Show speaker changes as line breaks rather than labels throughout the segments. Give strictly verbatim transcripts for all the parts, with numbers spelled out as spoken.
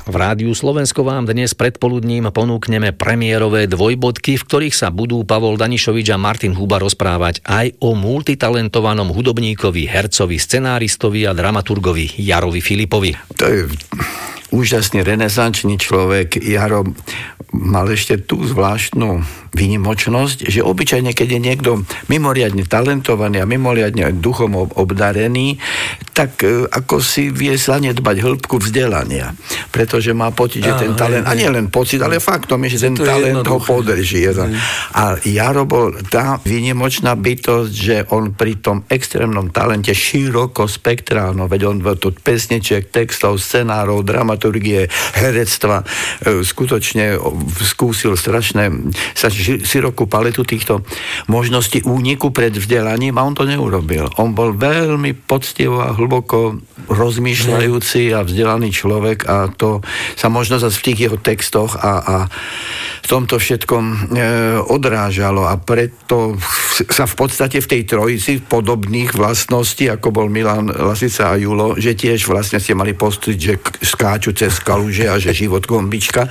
V Rádiu Slovensko vám dnes predpoludním ponúkneme premiérové dvojbodky, v ktorých sa budú Pavol Danišovič a Martin Huba rozprávať aj o multitalentovanom hudobníkovi, hercovi, scenáristovi a dramaturgovi Jarovi Filipovi.
To je úžasný renesančný človek. Jaro mal ešte tú zvláštnu výnimočnosť, že obyčajne, keď je niekto mimoriadne talentovaný a mimoriadne duchom obdarený, tak ako si vie zanedbať hĺbku vzdelania. Pretože má pocit, že ten talent, a nie len pocit, ale faktom je, že ten talent ho podrží. A Jaro bol tá výnimočná bytosť, že on pri tom extrémnom talente široko spektrálno, veď on to pesničiek, textov, scenárov, dramaturgie, herectva, skutočne skúsil strašné sa širokú paletu týchto možností úniku pred vzdelaním a on to neurobil. On bol veľmi poctivo a hlboko rozmýšľajúci a vzdelaný človek a to sa možno zase v tých jeho textoch a, a v tomto všetkom e, odrážalo a preto sa v podstate v tej trojici podobných vlastností, ako bol Milan Lasica a Julo, že tiež vlastne ste mali pocit, že skáču cez kaluže a že život gombička.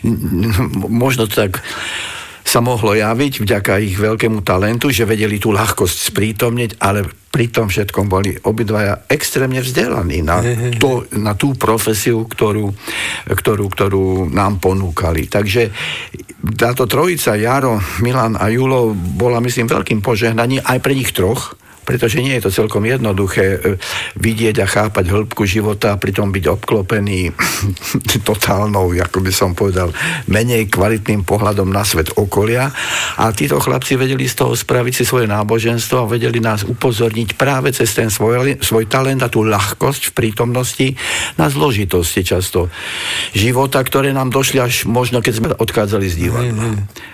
Možno tak sa mohlo javiť vďaka ich veľkému talentu, že vedeli tú ľahkosť sprítomniť, ale pri tom všetkom boli obidvaja extrémne vzdelaní na, to, na tú profesiu, ktorú, ktorú, ktorú nám ponúkali. Takže táto trojica, Jaro, Milan a Julo, bola, myslím, veľkým požehnaním aj pre nich troch, pretože nie je to celkom jednoduché vidieť a chápať hĺbku života a pritom byť obklopený totálnou, ako by som povedal, menej kvalitným pohľadom na svet okolia. A títo chlapci vedeli z toho spraviť si svoje náboženstvo a vedeli nás upozorniť práve cez ten svoj, svoj talent a tú ľahkosť v prítomnosti na zložitosti často života, ktoré nám došli až možno, keď sme odchádzali z divadla.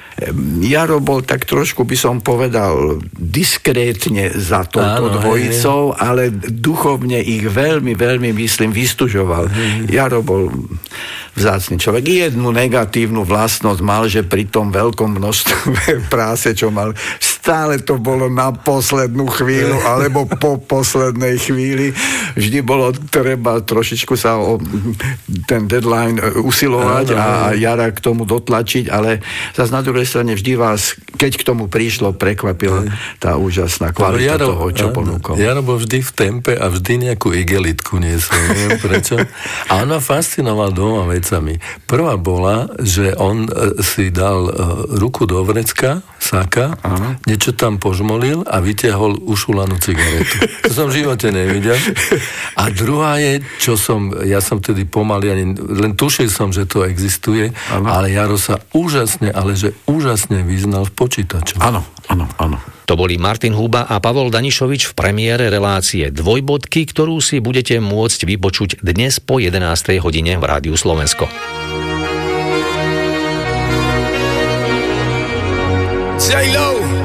Jaro bol tak trošku, by som povedal, diskrétne za touto dvojicou, ale duchovne ich veľmi, veľmi, myslím, vystužoval. Mm. Jaro bol vzácny človek. Jednu negatívnu vlastnosť mal, že pri tom veľkom množstve práce, čo mal, stále to bolo na poslednú chvíľu, alebo po poslednej chvíli. Vždy bolo treba trošičku sa o ten deadline usilovať a Jara k tomu dotlačiť, ale zase na druhej strane vždy vás, keď k tomu prišlo, prekvapila tá úžasná kvalita Jaro, toho, čo ponúkol.
Jaro bol vždy v tempe a vždy nejakú igelitku niesol, neviem prečo. A on ma fascinoval dvoma vecami. Prvá bola, že on si dal ruku do vrecka, saka, aha, niečo tam požmolil a vytiahol ušulanú cigaretu. To som v živote nevidel. A druhá je, čo som, ja som tedy pomaly, ani, len tušil som, že to existuje, ano, ale Jaro sa úžasne, ale že úžasne vyznal v počítačoch.
Áno, áno, áno.
To boli Martin Huba a Pavol Danišovič v premiére relácie Dvojbodky, ktorú si budete môcť vypočuť dnes po jedenástej hodine v Rádiu Slovensko.
J-Lo